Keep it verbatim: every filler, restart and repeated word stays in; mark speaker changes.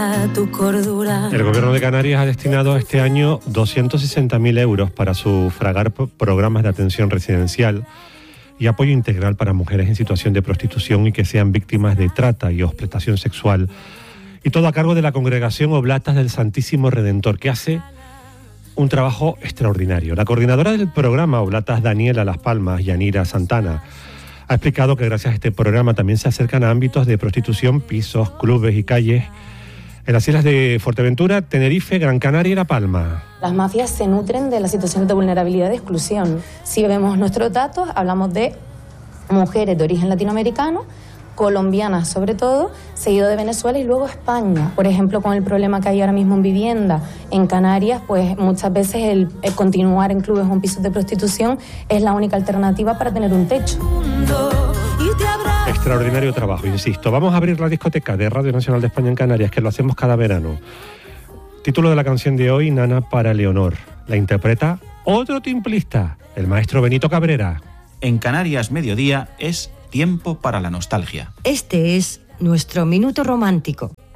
Speaker 1: Tu cordura.
Speaker 2: El Gobierno de Canarias ha destinado este año doscientos sesenta mil euros para sufragar programas de atención residencial y apoyo integral para mujeres en situación de prostitución y que sean víctimas de trata y explotación sexual. Y todo a cargo de la Congregación Oblatas del Santísimo Redentor, que hace un trabajo extraordinario. La coordinadora del programa Oblatas, Daniela Las Palmas, Yanira Santana, ha explicado que gracias a este programa también se acercan a ámbitos de prostitución, pisos, clubes y calles en las islas de Fuerteventura, Tenerife, Gran Canaria y La Palma.
Speaker 3: Las mafias se nutren de las situaciones de vulnerabilidad y de exclusión. Si vemos nuestros datos, hablamos de mujeres de origen latinoamericano, colombianas sobre todo, seguido de Venezuela y luego España. Por ejemplo, con el problema que hay ahora mismo en vivienda en Canarias, pues muchas veces el, el continuar en clubes o en pisos de prostitución es la única alternativa para tener un techo.
Speaker 2: Extraordinario trabajo, insisto. Vamos a abrir la discoteca de Radio Nacional de España en Canarias, que lo hacemos cada verano. Título de la canción de hoy, Nana para Leonor. La interpreta otro timplista, el maestro Benito Cabrera.
Speaker 4: En Canarias Mediodía es tiempo para la nostalgia.
Speaker 1: Este es nuestro minuto romántico.